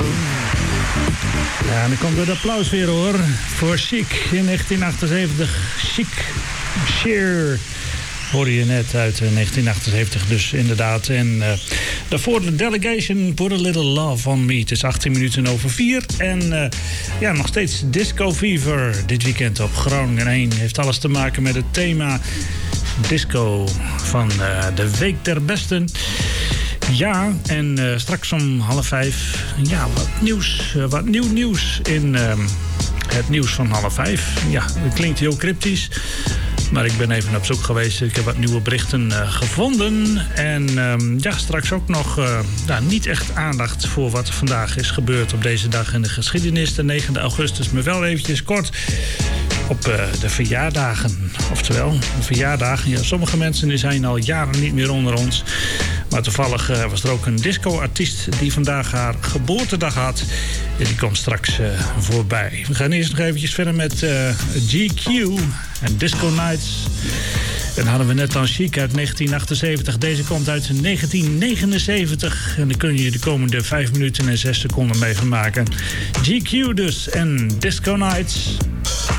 Ja, en dan komt het applaus weer hoor. Voor Chic in 1978. Chic, Sheer. Hoorde je net uit 1978 dus inderdaad. En daarvoor de Delegation, Put a Little Love on Me. Het is 18 minuten over 4. En ja, nog steeds Disco Fever dit weekend op Groningen 1. Heeft alles te maken met het thema disco van de Week der Besten. Ja, en straks om 4:30, ja, wat nieuw nieuws in het nieuws van 4:30. Ja, dat klinkt heel cryptisch. Maar ik ben even op zoek geweest. Ik heb wat nieuwe berichten gevonden. En ja, straks ook nog niet echt aandacht voor wat er vandaag is gebeurd op deze dag in de geschiedenis. De 9 augustus, maar wel eventjes kort op de verjaardagen. Oftewel, de verjaardagen. Ja, sommige mensen die zijn al jaren niet meer onder ons. Maar toevallig was er ook een disco-artiest die vandaag haar geboortedag had. En die komt straks voorbij. We gaan eerst nog eventjes verder met GQ en Disco Nights. En dan hadden we net dan Chic uit 1978. Deze komt uit 1979. En daar kun je de komende 5 minuten en 6 seconden mee van maken. GQ dus en Disco Nights.